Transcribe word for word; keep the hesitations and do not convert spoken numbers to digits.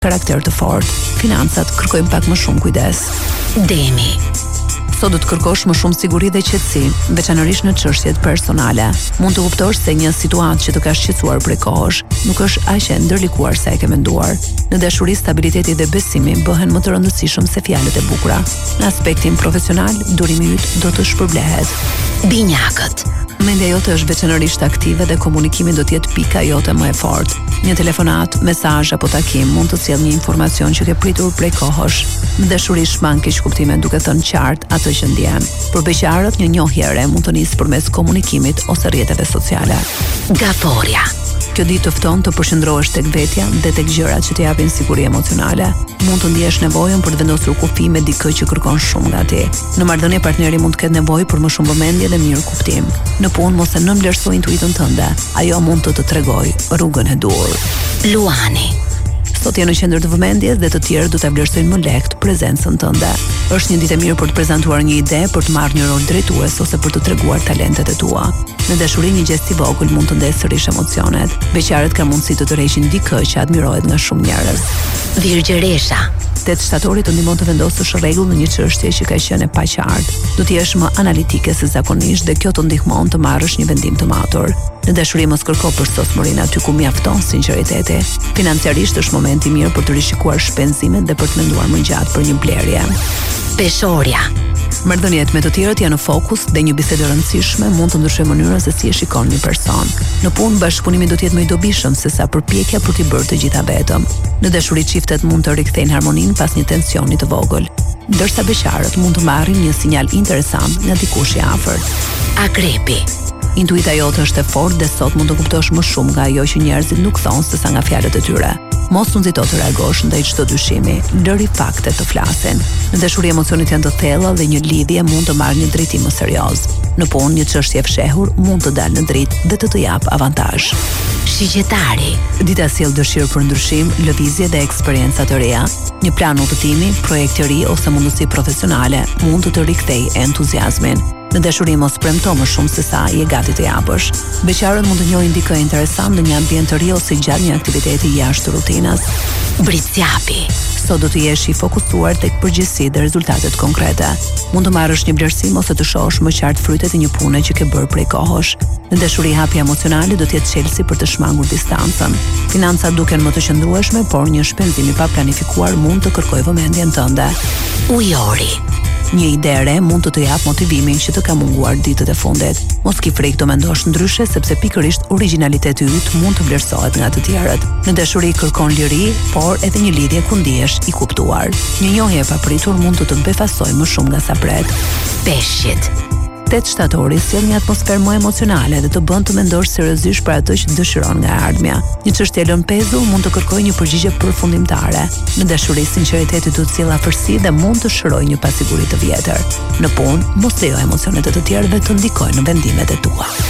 karakter të fortë. Financat kërkojnë pak më shumë kujdes. Demi. Sot do të kërkosh më shumë siguri dhe qetësi, veçanërisht në çështjet personale. Mund të kuptosh se një situatë që të ka shqetësuar prej kohësh nuk është aq e ndërlikuar sa e ke menduar. Në dashuri, stabiliteti dhe besimi bëhen më të rëndësishëm se fjalët e bukura. Në aspektin profesional, durimi yt do të shpërblehet. Binjakët. Mendja jote është veçanërisht aktive dhe komunikimi do të jetë pika jote më e fortë. Një telefonat, mesazh apo takim mund të sjellë një informacion që ke pritur prej kohësh. Në dashuri shman keq kuptime duke thënë qartë atë që ndjen. Për beqarët, një njohje e re mund të nisë përmes komunikimit ose rrjeteve sociale. Gaforja. Kjo ditë të fton të përqendrohesh tek vetja dhe tek gjërat që të japin siguri emocionale. Mund të ndjesh nevojën për të vendosur kufi me dikë që kërkon shumë nga ti. Në marrëdhënie partneri mund të ketë nevojë për më shumë vëmendje dhe mirë kuptim. Në punë mos e nënvlerësoj intuitën tënde. Ajo mund të të tregojë rrugën e dur. Luani. Sot je në qendër të vëmendjes dhe të tjerë do ta vlerësojnë më lehtë prezencën tënde. Është një ditë e mirë për të prezantuar një ide, për të marrë një rol drejtues ose për të treguar talentet e tua. Në dashuri, një gjest i vogël mund të ndesë sërish emocionet. Beqarët kanë mundësi të tërheqin dikë që admirohet nga shumë njerëz. Virgjëresha. Tetë shtatorit të ndihmon të vendosësh rregull në një çështje që ka qenë e paqartë. Do të jesh më analitike se zakonisht dhe kjo të ndihmon të marrësh një vendim të matur. Në dashuri mos kërko përsosmërinë aty ku mjafton sinqeriteti. Financiarisht është momenti i mirë për të rishikuar shpenzimet dhe për të menduar më gjatë për një blerje. Peshorja. Marrëdhëniet me të tjerët janë në fokus dhe një bisedë e rëndësishme mund të ndryshojë mënyrën se si e shikon një person. Në punë, bashkëpunimi do të jetë më i dobishëm se sa përpjekja për t'i bërë të gjitha vetëm. Në dashuri, çiftet mund të rikthejnë harmoninë pas një tensioni të vogël, ndërsa beqarët mund të marrin një sinjal interesant nga dikush i afërt. Akrepi. Intuita jote është e fortë dhe sot mund të kuptosh më shumë nga ajo që njerëzit nuk thonë sesa nga fjalët e tyre. Mos u nxito të reagosh ndaj çdo dyshimi, lëri faktet të flasin. Në dashuri, emocionet janë të thella dhe një lidhje mund të marrë një drejtim më serioz. Në punë, një çështje e fshehur mund të dalë në dritë dhe të të jap avantazh. Shigjetari. Dita sjell dëshirë për ndryshim, lëvizje dhe eksperjenca të reja. Një plan udhëtimi, projekt i ri ose mundësi profesionale mund të të rikthejë entuziazmin. Në dashuri mos premto më shumë se sa je gati të japësh. Beqarët mund të njohin dikë interesant në një ambient të ri ose gjatë një aktiviteti jashtë rutinës. Britsjapi. Sot do të jesh i fokusuar tek përgjegjësitë dhe rezultatet konkrete. Mund të marrësh një vlerësim ose të shohësh më qartë frytet e një pune që ke bërë prej kohësh. Në dashuri, hapja emocionale do të jetë çelësi për të shmangur distancën. Financat duken më të qëndrueshme, por një shpenzim i paplanifikuar mund të kërkojë vëmendjen tënde. Ujori. Një ide e re mund të të jap motivimin që të ka munguar ditët e fundit. Mos ki frikë të mendosh ndryshe sepse pikërisht origjinaliteti yt mund të vlerësohet nga të tjerët. Në dashuri kërkon liri, por edhe një lidhje ku ndihesh i kuptuar. Një njohje e papritur mund të të befasojë më shumë nga sa pret. Peshqit. Tetë shtatori sjell një atmosferë më emocionale dhe të bën të mendosh seriozisht për atë që dëshiron nga ardhmja. Një çështje e lënë pezu mund të kërkojë një përgjigje përfundimtare. Në dashuri, sinqeriteti do të sjellë afërsi dhe mund të shërojë një pasiguri të vjetër. Në punë, mos lejo emocionet e të tjerëve të ndikojnë në vendimet e tua.